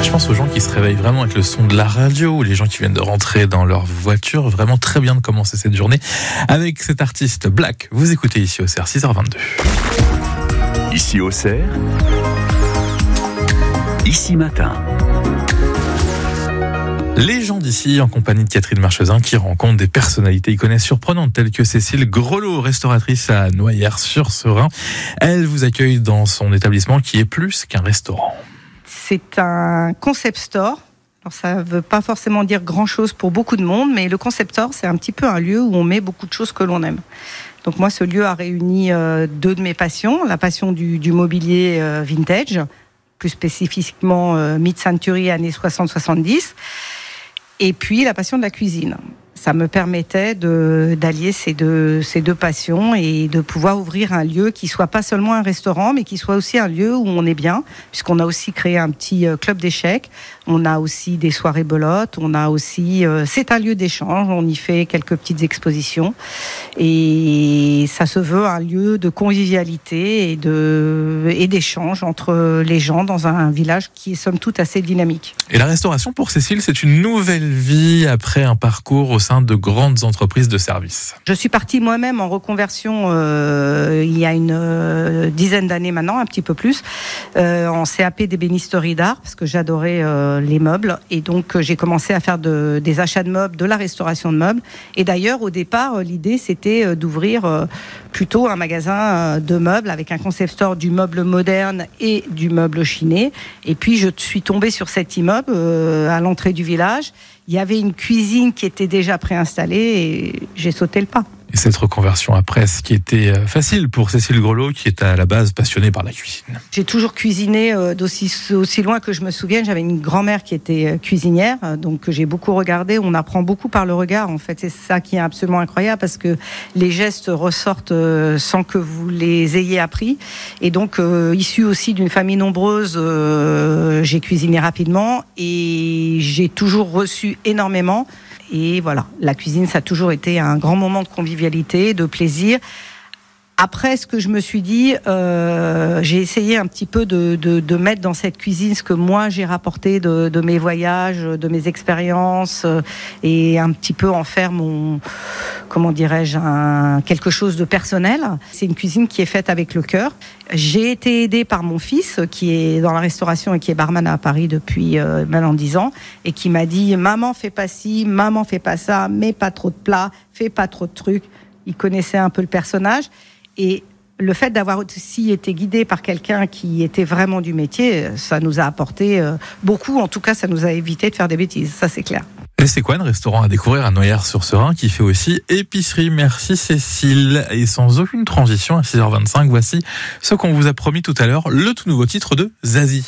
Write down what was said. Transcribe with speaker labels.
Speaker 1: Je pense aux gens qui se réveillent vraiment avec le son de la radio, ou les gens qui viennent de rentrer dans leur voiture. Vraiment très bien de commencer cette journée avec cet artiste Black. Vous écoutez ici au CER, 6h22.
Speaker 2: Ici au CER, Ici Matin.
Speaker 1: Les gens d'ici, en compagnie de Catherine Marchesin, qui rencontrent des personnalités iconesses surprenantes telles que Cécile Grelot, restauratrice à Noyers-sur-Serein. Elle vous accueille dans son établissement qui est plus qu'un restaurant.
Speaker 3: C'est un concept store. Alors ça ne veut pas forcément dire grand-chose pour beaucoup de monde, mais le concept store, c'est un petit peu un lieu où on met beaucoup de choses que l'on aime. Donc moi, ce lieu a réuni deux de mes passions. La passion du mobilier vintage, plus spécifiquement mid-century, années 60-70. Et puis la passion de la cuisine. Ça me permettait d'allier ces deux passions et de pouvoir ouvrir un lieu qui soit pas seulement un restaurant, mais qui soit aussi un lieu où on est bien, puisqu'on a aussi créé un petit club d'échecs. On a aussi des soirées belotes. On a aussi, c'est un lieu d'échange. On y fait quelques petites expositions et ça se veut un lieu de convivialité et d'échange entre les gens dans un village qui est somme toute assez dynamique.
Speaker 1: Et la restauration pour Cécile, c'est une nouvelle vie après un parcours au sein de grandes entreprises de services.
Speaker 3: Je suis partie moi-même en reconversion il y a une dizaine d'années maintenant, un petit peu plus, en CAP d'ébénisterie d'art, parce que j'adorais les meubles. Et donc, j'ai commencé à faire des achats de meubles, de la restauration de meubles. Et d'ailleurs, au départ, l'idée, c'était d'ouvrir plutôt un magasin de meubles avec un concept store du meuble moderne et du meuble chiné. Et puis, je suis tombée sur cet immeuble à l'entrée du village. Il y avait une cuisine qui était déjà préinstallée et j'ai sauté le pas.
Speaker 1: Et cette reconversion après, ce qui était facile pour Cécile Grelot, qui est à la base passionnée par la cuisine.
Speaker 3: J'ai toujours cuisiné aussi loin que je me souvienne. J'avais une grand-mère qui était cuisinière, donc que j'ai beaucoup regardé. On apprend beaucoup par le regard, en fait. C'est ça qui est absolument incroyable, parce que les gestes ressortent sans que vous les ayez appris. Et donc, issue aussi d'une famille nombreuse, j'ai cuisiné rapidement et j'ai toujours reçu énormément. Et voilà, la cuisine, ça a toujours été un grand moment de convivialité, de plaisir. Après, ce que je me suis dit, j'ai essayé un petit peu de mettre dans cette cuisine ce que moi j'ai rapporté de mes voyages, de mes expériences, et un petit peu en faire quelque chose de personnel. C'est une cuisine qui est faite avec le cœur. J'ai été aidée par mon fils qui est dans la restauration et qui est barman à Paris depuis maintenant 10 ans et qui m'a dit « Maman, fais pas ci, maman, fais pas ça, mets pas trop de plats, fais pas trop de trucs ». Il connaissait un peu le personnage. Et le fait d'avoir aussi été guidé par quelqu'un qui était vraiment du métier, ça nous a apporté beaucoup. En tout cas, ça nous a évité de faire des bêtises. Ça, c'est clair.
Speaker 1: Et c'est quoi un restaurant à découvrir à Noyers-sur-Serein qui fait aussi épicerie? Merci Cécile. Et sans aucune transition, à 6h25, voici ce qu'on vous a promis tout à l'heure, le tout nouveau titre de Zazie.